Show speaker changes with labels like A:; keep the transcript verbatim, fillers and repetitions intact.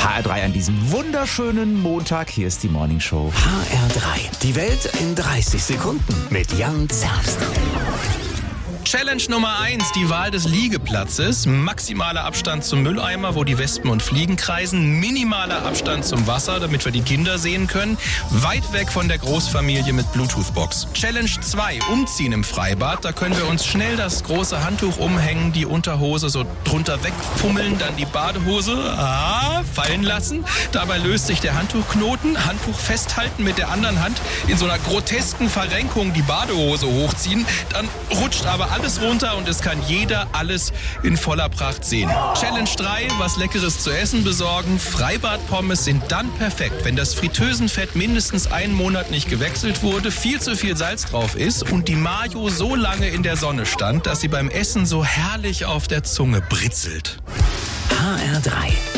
A: H R drei an diesem wunderschönen Montag. Hier ist die Morning Show.
B: H R drei. Die Welt in dreißig Sekunden mit Jan Zerbst.
C: Challenge Nummer eins, die Wahl des Liegeplatzes. Maximaler Abstand zum Mülleimer, wo die Wespen und Fliegen kreisen. Minimaler Abstand zum Wasser, damit wir die Kinder sehen können. Weit weg von der Großfamilie mit Bluetooth-Box. Challenge zwei, Umziehen im Freibad. Da können wir uns schnell das große Handtuch umhängen, die Unterhose so drunter wegfummeln, dann die Badehose ah, fallen lassen. Dabei löst sich der Handtuchknoten. Handtuch festhalten mit der anderen Hand, in so einer grotesken Verrenkung die Badehose hochziehen. Dann rutscht aber alles runter und es kann jeder alles in voller Pracht sehen. Challenge drei, was Leckeres zu essen besorgen. Freibadpommes sind dann perfekt, wenn das Fritteusenfett mindestens einen Monat nicht gewechselt wurde, viel zu viel Salz drauf ist und die Mayo so lange in der Sonne stand, dass sie beim Essen so herrlich auf der Zunge britzelt.
B: H R drei.